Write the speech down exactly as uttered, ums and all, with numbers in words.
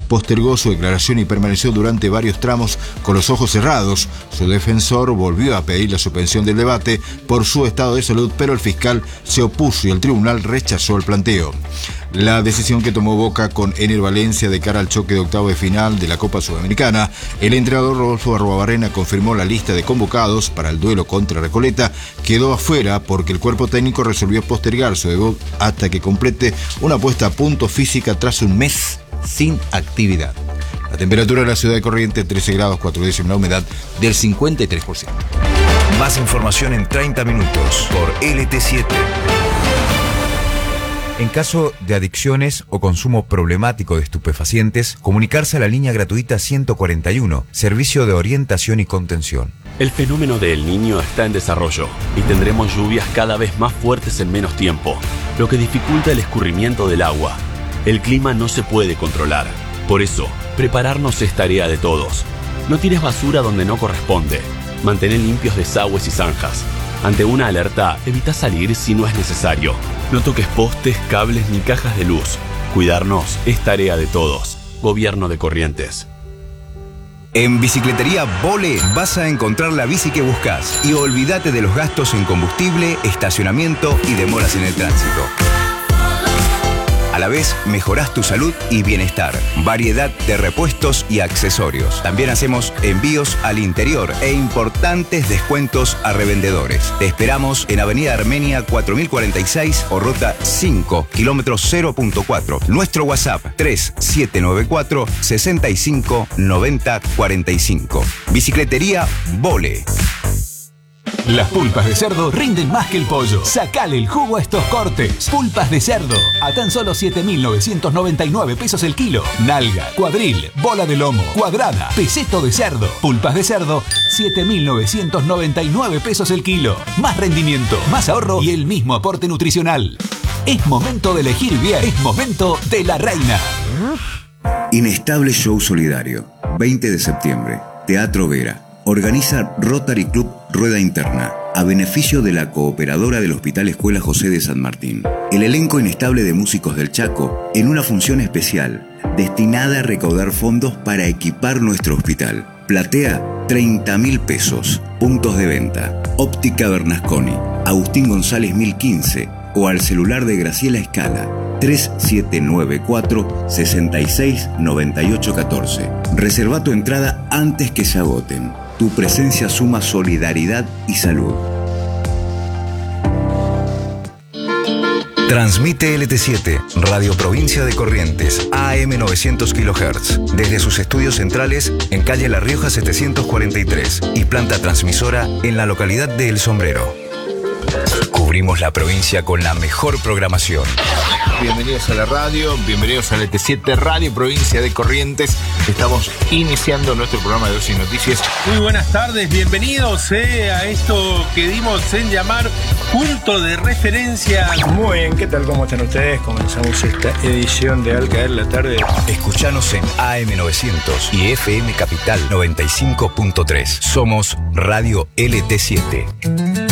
postergó su declaración y permaneció durante varios tramos con los ojos cerrados. Su defensor volvió a pedir la suspensión del debate por su estado de salud, pero el fiscal se opuso y el tribunal rechazó el planteo. La decisión que tomó Boca con Ener Valencia de cara al choque de octavo de final de la Copa Sudamericana, el entrenador Rodolfo Arruabarrena confirmó la lista de convocados para el duelo contra Recoleta. Quedó afuera porque el cuerpo técnico resolvió postergar su debut hasta que complete una puesta a punto física tras un mes sin actividad. La temperatura de la ciudad de Corrientes, trece grados cuatro décimas, la humedad del cincuenta y tres por ciento. Más información en treinta minutos por L T siete. En caso de adicciones o consumo problemático de estupefacientes, comunicarse a la línea gratuita ciento cuarenta y uno, servicio de orientación y contención. El fenómeno de El Niño está en desarrollo y tendremos lluvias cada vez más fuertes en menos tiempo, lo que dificulta el escurrimiento del agua. El clima no se puede controlar. Por eso, prepararnos es tarea de todos. No tires basura donde no corresponde. Mantén limpios desagües y zanjas. Ante una alerta, evita salir si no es necesario. No toques postes, cables ni cajas de luz. Cuidarnos es tarea de todos. Gobierno de Corrientes. En Bicicletería Vole vas a encontrar la bici que buscas y olvídate de los gastos en combustible, estacionamiento y demoras en el tránsito. A la vez, mejorás tu salud y bienestar. Variedad de repuestos y accesorios. También hacemos envíos al interior e importantes descuentos a revendedores. Te esperamos en Avenida Armenia cuatro mil cuarenta y seis o Ruta cinco, kilómetro cero punto cuatro. Nuestro WhatsApp tres siete nueve cuatro, seis cinco, nueve cero cuatro cinco. Bicicletería Vole. Las pulpas de cerdo rinden más que el pollo. Sacale el jugo a estos cortes. Pulpas de cerdo, a tan solo siete mil novecientos noventa y nueve pesos el kilo. Nalga, cuadril, bola de lomo, cuadrada, peseto de cerdo. Pulpas de cerdo, siete mil novecientos noventa y nueve pesos el kilo. Más rendimiento, más ahorro y el mismo aporte nutricional. Es momento de elegir bien. Es momento de La Reina. Inestable Show Solidario, veinte de septiembre, Teatro Vera. Organiza Rotary Club Rueda Interna, a beneficio de la cooperadora del Hospital Escuela José de San Martín. El elenco inestable de músicos del Chaco, en una función especial, destinada a recaudar fondos para equipar nuestro hospital. Platea, treinta mil pesos. Puntos de venta: Óptica Bernasconi, Agustín González mil quince, o al celular de Graciela Escala, tres siete nueve cuatro, seis seis nueve ocho uno cuatro. Reserva tu entrada antes que se agoten. Tu presencia suma solidaridad y salud. Transmite L T siete, Radio Provincia de Corrientes, A M novecientos kilohertz, desde sus estudios centrales en calle La Rioja setecientos cuarenta y tres y planta transmisora en la localidad de El Sombrero. Cubrimos la provincia con la mejor programación. Bienvenidos a la radio, bienvenidos a L T siete Radio Provincia de Corrientes. Estamos iniciando nuestro programa de Dosis Noticias. Muy buenas tardes, bienvenidos eh, a esto que dimos en llamar Punto de Referencia. Muy bien, ¿qué tal? ¿Cómo están ustedes? Comenzamos esta edición de Al Caer la Tarde. Escuchanos en A M novecientos y F M Capital noventa y cinco punto tres. Somos Radio L T siete.